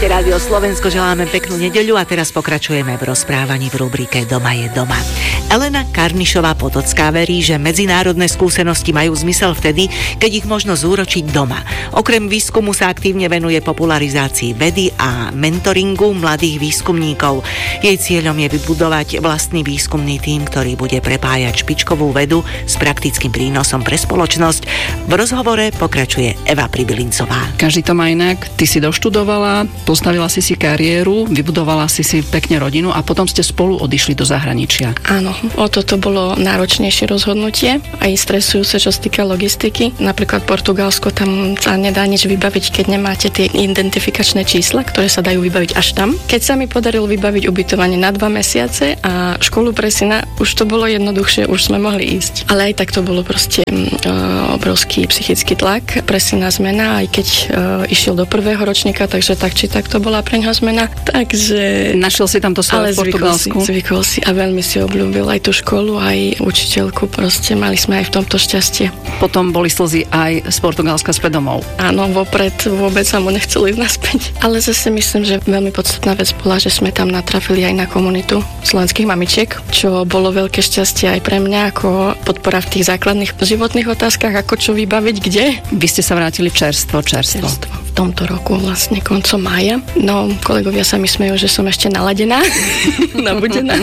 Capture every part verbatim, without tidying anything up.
Rádio Slovensko, želáme peknú nedeľu a teraz pokračujeme v rozprávaní v rubrike Doma je doma. Elena Karnišová-Potocká verí, že medzinárodné skúsenosti majú zmysel vtedy, keď ich možno zúročiť doma. Okrem výskumu sa aktívne venuje popularizácii vedy a mentoringu mladých výskumníkov. Jej cieľom je vybudovať vlastný výskumný tím, ktorý bude prepájať špičkovú vedu s praktickým prínosom pre spoločnosť. V rozhovore pokračuje Eva Pribylincová. Každý to má inak. Ty si doštudovala, postavila si si kariéru, vybudovala si si pekne rodinu a potom ste spolu odišli do zahraničia. Áno, o toto bolo náročnejšie rozhodnutie, aj stresujúce, čo sa týka logistiky. Napríklad Portugalsko, tam sa nedá nič vybaviť, keď nemáte tie identifikačné čísla, ktoré sa dajú vybaviť až tam. Keď sa mi podarilo vybaviť ubytovanie na dva mesiace a školu pre syna, už to bolo jednoduchšie, už sme mohli ísť. Ale aj tak to bolo proste uh, obrovský psychický tlak, pre syna zmena, aj keď uh, išiel do prvého ročníka, takže tak či tak to bola pre ňa zmena. Takže... Našiel si tam to svoje v Portugalsku? Ale zvykol si a veľmi si obľúbil aj tú školu, aj učiteľku. Proste mali sme aj v tomto šťastie. Potom boli slzy aj z Portugalska späť domov. Áno, vopred vôbec sa mu nechceli ísť naspäť. Ale zase myslím, že veľmi podstatná vec bola, že sme tam natrafili aj na komunitu slovenských mamičiek, čo bolo veľké šťastie aj pre mňa, ako podpora v tých základných životných otázkach, ako čo vybaviť, kde. Vy ste sa vrátili čerstvo, čerstvo. čerstvo. V tomto roku vlastne koncom mája. No, kolegovia sa mi smejú, že som ešte naladená, nabudená.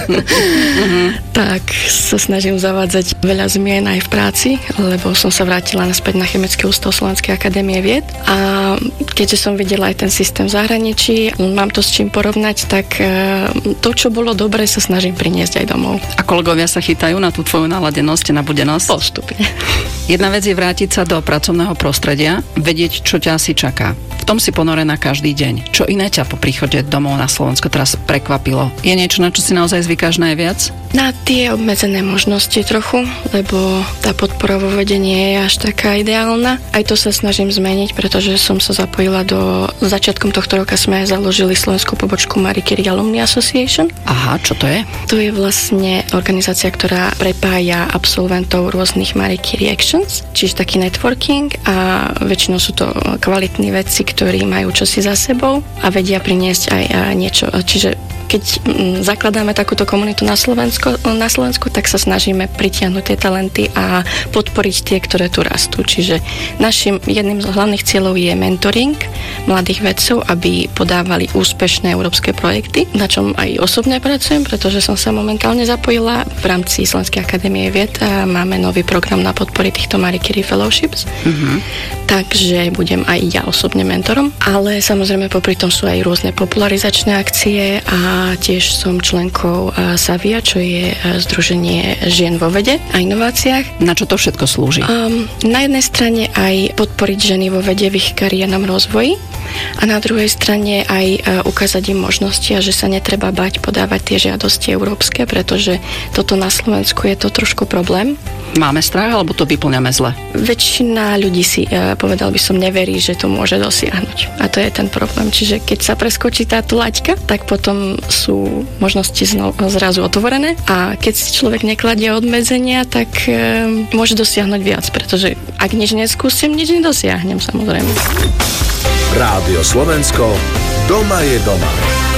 Tak sa snažím zavádzať veľa zmien aj v práci, lebo som sa vrátila naspäť na Chemický ústav Slovenskej akadémie vied a keďže som videla aj ten systém v zahraničí, mám to s čím porovnať, tak to, čo bolo dobre, sa snažím priniesť aj domov. A kolegovia sa chytajú na tú tvoju naladenosť, nabudenosť? Postupne. Jedna vec je vrátiť sa do pracovného prostredia, vedieť, čo ťa asi čaká. V tom si ponorená každý deň. Čo iné ťa po príchode domov na Slovensko teraz prekvapilo? Je niečo, na čo si naozaj zvykáš najviac? Na tie obmedzené možnosti trochu, lebo tá podpora vo vede nie je až taká ideálna. Aj to sa snažím zmeniť, pretože som sa zapojila do... Začiatkom tohto roka sme založili slovenskú pobočku Marie Curie Alumni Association. Aha, čo to je? To je vlastne organizácia, ktorá prepája absolventov rôznych Marie Curie Actions, čiže taký networking a väčšinou sú to kvalitní vedci, ktorí majú čosi za sebou a vedia priniesť aj niečo. Čiže keď zakladáme takúto komunitu na Slovensku, na Slovensku, tak sa snažíme pritiahnuť tie talenty a podporiť tie, ktoré tu rastú. Čiže našim jedným z hlavných cieľov je mentoring mladých vedcov, aby podávali úspešné európske projekty, na čom aj osobne pracujem, pretože som sa momentálne zapojila v rámci Slovenskej akadémie vied a máme nový program na podpory týchto Marie Curie Fellowships. Mm-hmm. Takže budem aj ja osobne mentorom, ale samozrejme popri tom sú aj rôzne popularizačné akcie a tiež som členkou Savia, čo je Združenie žien vo vede a inováciách. Na čo to všetko slúži? Um, na jednej strane aj podporiť ženy vo vede v ich kariérnom rozvoji a na druhej strane aj ukázať im možnosti a že sa netreba bať podávať tie žiadosti európske, pretože toto na Slovensku je to trošku problém. Máme strach, alebo to vyplňame zle? Väčšina ľudí si, povedal by som, neverí, že to môže dosiahnuť. A to je ten problém. Čiže keď sa preskočí táto laťka, tak potom sú možnosti zrazu otvorené a keď si človek nekladie obmedzenia, tak e, môže dosiahnuť viac, pretože ak nič neskúsim, nič nedosiahnem, samozrejme. Rádio Slovensko, doma je doma.